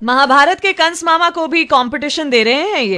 महाभारत के कंस मामा को भी कंपटीशन दे रहे हैं ये।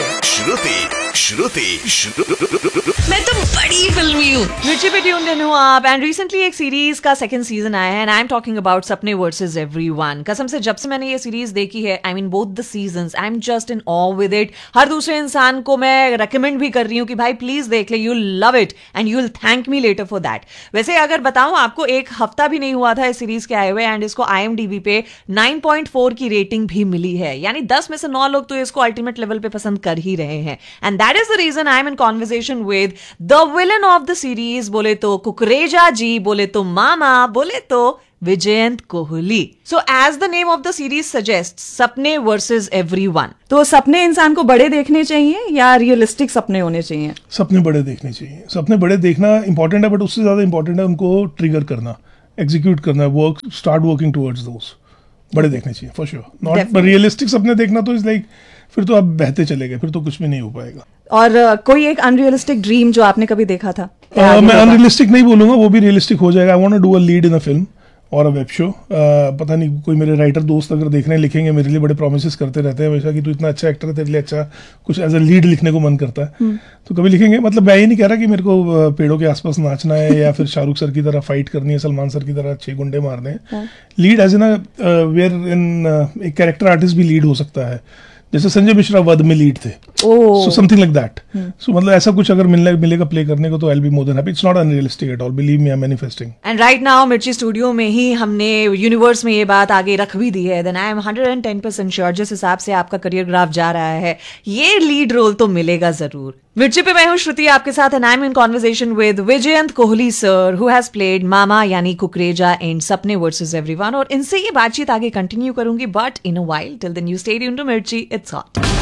मैं तो बड़ी फिल्मी हूँ। मिर्ची पे ट्यून्ड इन हूँ आप। एंड रिसेंटली एक सीरीज का सेकंड सीजन आया है and I am talking about सपने वर्सेस एवरीवन। कसम से जब से मैंने ये सीरीज देखी है, I mean both the seasons, I am just in of with it. हर दूसरे इंसान को मैं रेकमेंड भी कर रही हूँ कि भाई प्लीज देख ले, you love it and you will thank me later for that. वैसे अगर बताऊं आपको, एक हफ्ता भी नहीं हुआ था इस सीरीज के आए हुए एंड इसको IMDb पे 9.4 की रेटिंग भी मिली है। यानी 10 में से 9 लोग तो इसको अल्टीमेट लेवल पे पसंद कर ही रहे हैं। And that is the reason I am in conversation with the villain of the series. बोले तो कुकरेजा जी, बोले तो मामा, बोले तो Vijayant Kohli. So as the name of the series suggest, सपने वर्सेस एवरीवन। तो सपने इंसान को बड़े देखने चाहिए या रियलिस्टिक सपने होने चाहिए? सपने बड़े देखने चाहिए। सपने बड़े देखना इंपॉर्टेंट है, बट उससे ज्यादा इंपॉर्टेंट है उनको ट्रिगर करना, एग्जीक्यूट करना, स्टार्ट वर्किंग टुवर्ड्स दोस। बड़े देखने चाहिए फॉर श्योर। नॉट रियलिस्टिक सपने देखना तो इज लाइक फिर तो आप बहते चले गए, फिर तो कुछ भी नहीं हो पाएगा। और कोई एक अनरियलिस्टिक ड्रीम जो आपने कभी देखा था? मैं अनरियलिस्टिक नहीं बोलूंगा, वो भी रियलिस्टिक हो जाएगा। I want to do a lead in a film और अ वेब शो। पता नहीं कोई मेरे राइटर दोस्त अगर देख रहे हैं, लिखेंगे, मेरे लिए बड़े प्रोमिस करते रहते हैं हमेशा कि तू इतना अच्छा एक्टर है, तेरे लिए अच्छा कुछ एज अ लीड लिखने को मन करता है। तो कभी लिखेंगे। मतलब मैं ये नहीं कह रहा कि मेरे को पेड़ों के आसपास नाचना है या फिर शाहरुख सर की तरह फाइट करनी है, सलमान सर की तरह 6 गुंडे मारने हैं। लीड एज इन वेयर इन एक कैरेक्टर आर्टिस्ट भी लीड हो सकता है, जैसे संजय मिश्रा वध में लीड थे। So something like that. सो मतलब ऐसा कुछ अगर मिलेगा प्ले करने को तो I will be more than happy. It's not unrealistic at all, believe me, I am manifesting. And right now मिर्ची स्टूडियो में ही हमने यूनिवर्स में ये बात आगे रख भी दी है। देन आई एम 110% श्योर जिस हिसाब से आपका करियर ग्राफ जा रहा है, ये लीड रोल तो मिलेगा जरूर। मिर्ची पे मैं हूँ श्रुति आपके साथ and I am in conversation with Vijayant Kohli sir, who has played मामा यानी कुकरेजा इन सपने वर्सेस एवरीवन। और इनसे ये बातचीत आगे कंटिन्यू करूंगी, but in a while. Till then you stay tuned to मिर्ची, इट्स हॉट।